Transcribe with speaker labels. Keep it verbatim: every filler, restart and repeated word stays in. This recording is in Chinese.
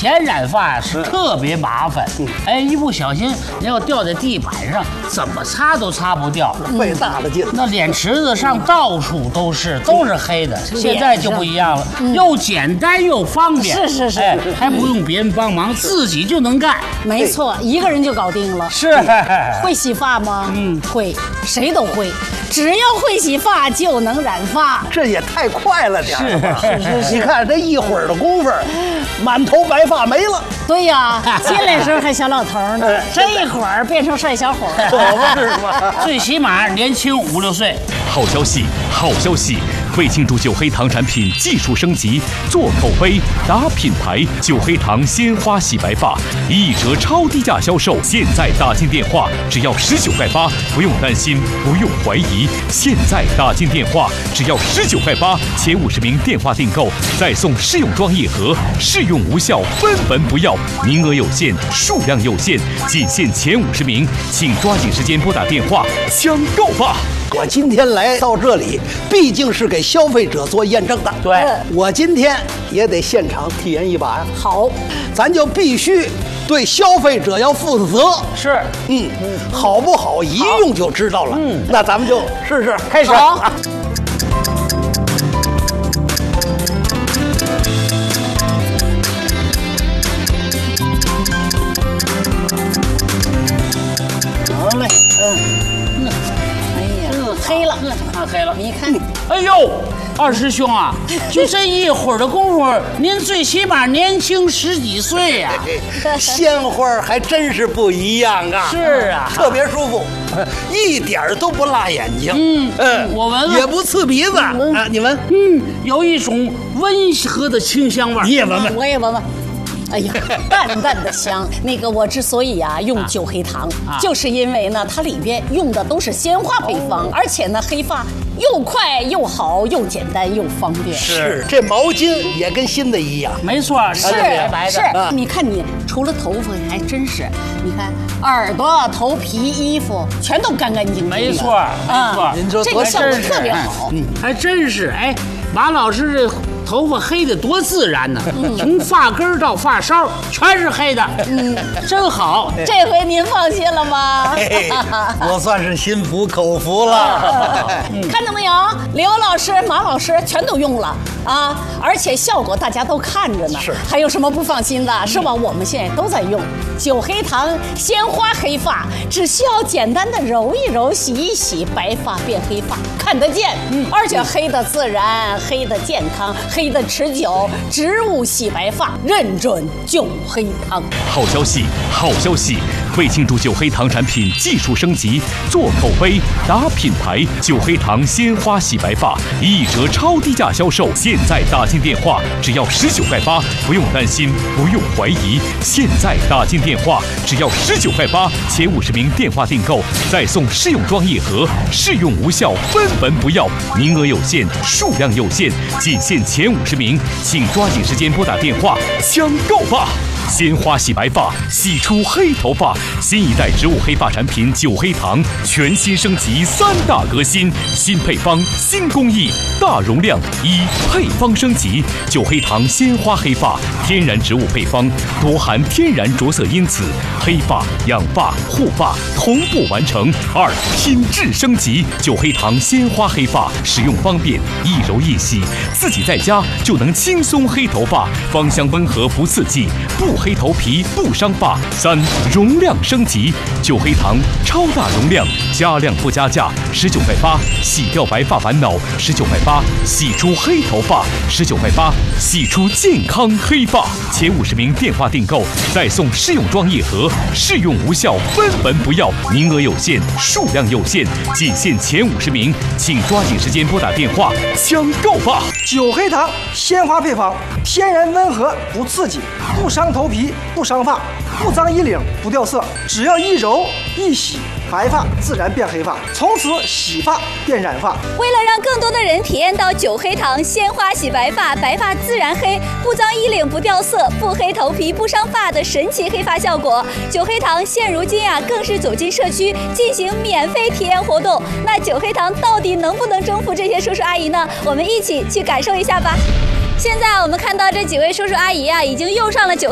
Speaker 1: 前染发是特别麻烦，哎，一不小心你要掉在地板上，怎么擦都擦不掉，
Speaker 2: 费大了劲。
Speaker 1: 那脸池子上到处都是，都是黑的。现在就不一样了，又简单又方便，
Speaker 3: 是是是，
Speaker 1: 哎，还不用别人帮忙，自己就能干。
Speaker 3: 没错，一个人就搞定了。
Speaker 1: 是，
Speaker 3: 会洗发吗？
Speaker 1: 嗯，
Speaker 3: 会，谁都会。只要会洗发就能染发，
Speaker 2: 这也太快了点儿吧！
Speaker 3: 是是是，
Speaker 2: 你看这一会儿的功夫，满头白发没了。
Speaker 3: 对呀，进来时候还小老头呢，这一会儿变成帅小伙了，
Speaker 2: 可不是吗？
Speaker 1: 最起码年轻五六岁。
Speaker 4: 好消息，好消息！为庆祝九黑糖产品技术升级，做口碑、打品牌，九黑糖鲜花洗白发一折超低价销售，现在打进电话只要十九块八，不用担心，不用怀疑。现在打进电话只要十九块八，前五十名电话订购再送试用装一盒，试用无效分文不要，名额有限，数量有限，仅限前五十名，请抓紧时间拨打电话抢购吧！
Speaker 2: 我今天来到这里，毕竟是给消费者做验证的。
Speaker 1: 对，
Speaker 2: 我今天也得现场体验一把呀。
Speaker 3: 好，
Speaker 2: 咱就必须对消费者要负责。
Speaker 1: 是，
Speaker 2: 嗯，好不好一用就知道了。嗯，那咱们就试试，
Speaker 1: 开始。
Speaker 3: 好。
Speaker 1: 好嘞，嗯。
Speaker 3: 黑了，
Speaker 1: 看黑了，
Speaker 3: 你看，
Speaker 1: 哎呦，二师兄啊，就这一会儿的功夫，您最起码年轻十几岁呀、
Speaker 2: 啊。鲜花还真是不一样啊！
Speaker 1: 是啊，
Speaker 2: 特别舒服，一点儿都不辣眼睛。
Speaker 1: 嗯嗯，我闻闻，
Speaker 2: 也不刺鼻子啊。你闻，
Speaker 1: 嗯，有一种温和的清香味儿。
Speaker 2: 你也闻闻，
Speaker 3: 我也闻闻。哎呀，淡淡的香。那个我之所以啊用九黑糖，啊、就是因为呢，它里边用的都是鲜花配方，哦、而且呢，黑发又快又好，又简单又方便。
Speaker 2: 是，这毛巾也跟新的一样。
Speaker 1: 没错，
Speaker 3: 是
Speaker 1: 白白的。
Speaker 3: 是，啊、你看你除了头发还真是，你看耳朵、头皮、衣服全都干干净净。
Speaker 1: 没错，没错，
Speaker 2: 您说
Speaker 3: 这个效果特别好。
Speaker 1: 嗯，还真是。哎，马老师这头发黑的多自然呢，嗯、从发根到发梢全是黑的，嗯，真好。
Speaker 3: 这回您放心了吗？
Speaker 2: 我算是心服口服了。
Speaker 3: 嗯、看到没有，刘老师、马老师全都用了啊，而且效果大家都看着呢。
Speaker 2: 是，
Speaker 3: 还有什么不放心的？是吧？我们现在都在用九黑糖鲜花黑发，只需要简单的揉一揉、洗一洗，白发变黑发，看得见。嗯，而且黑的自然，黑的健康。黑的持久，植物洗白发，认准九黑糖。
Speaker 4: 好消息，好消息！为庆祝九黑糖产品技术升级，做口碑、打品牌，九黑糖鲜花洗白发一折超低价销售，现在打进电话只要十九块八，不用担心，不用怀疑。现在打进电话只要十九块八，前五十名电话订购再送试用装一盒，试用无效分文不要，名额有限，数量有限，仅限前五十名，请抓紧时间拨打电话抢购吧！鲜花洗白发，洗出黑头发，新一代植物黑发产品九黑糖全新升级三大革新，新配方、新工艺，大容量，一配方升级，九黑糖鲜花黑发，天然植物配方，多含天然着色因子，黑发、养发、护发同步完成。二品质升级，九黑糖鲜花黑发，使用方便，一揉一洗，自己在家就能轻松黑头发，芳香温和不刺激，不黑头皮不伤发。三容量升级，九黑糖超大容量，加量不加价，十九块八，洗掉白发烦恼，十九块八，洗出黑头发，十九块八，洗出健康黑发。前五十名电话订购再送试用装一盒，试用无效分文不要，名额有限，数量有限，仅限前五十名，请抓紧时间拨打电话抢购吧！
Speaker 5: 九黑糖鲜花配方，天然温和不刺激，不伤头皮不伤发，不脏衣领不掉色，只要一揉一洗，白发自然变黑发，从此洗发变染发。
Speaker 6: 为了让更多的人体验到九黑糖鲜花洗白发，白发自然黑，不脏衣领不掉色，不黑头皮不伤发的神奇黑发效果，九黑糖现如今啊更是走进社区进行免费体验活动。那九黑糖到底能不能征服这些叔叔阿姨呢？我们一起去感受一下吧。现在我们看到这几位叔叔阿姨啊，已经用上了九